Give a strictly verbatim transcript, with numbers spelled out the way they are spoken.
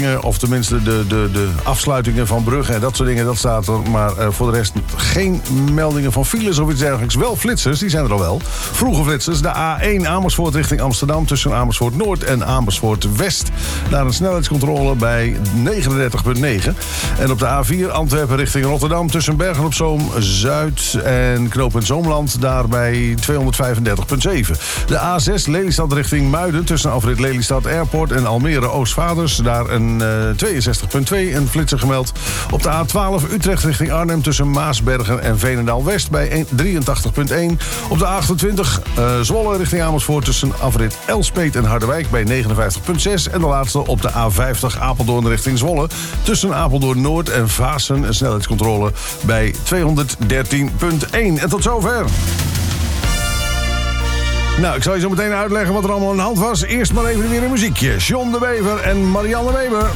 afsluitingen, of tenminste de, de, de afsluitingen van bruggen en dat soort dingen, dat staat er. Maar uh, voor de rest geen meldingen van files of iets dergelijks. Wel flitsers, die zijn er al wel. Vroege flitsers, de A één Amersfoort richting Amsterdam tussen Amersfoort Noord en Amersfoort West. Daar een snelheidscontrole bij negenendertig komma negen. En op de A vier Antwerpen richting Rotterdam tussen Bergen op Zoom Zuid en knooppunt Zoomland, daarbij tweehonderdvijfendertig komma zeven. De A zes Lelystad richting Muiden tussen afrit Lelystad Airport en Almere Oostvaarders, daar een uh, tweeënzestig komma twee, een flitser gemeld. Op de A twaalf Utrecht richting Arnhem tussen Maasbergen en Veenendaal West bij drieëntachtig komma één. Op de A achtentwintig uh, Zwolle richting Amersfoort tussen afrit Elspeet en Harderwijk bij negenenvijftig komma zes. En de laatste op de A vijftig Apeldoorn richting Zwolle tussen Apeldoorn Noord en Vaassen een snelheidscontrole bij tweehonderddertien komma één. En tot zover. Nou, ik zal je zo meteen uitleggen wat er allemaal aan de hand was. Eerst maar even weer een muziekje. John de Bever en Marianne Weber.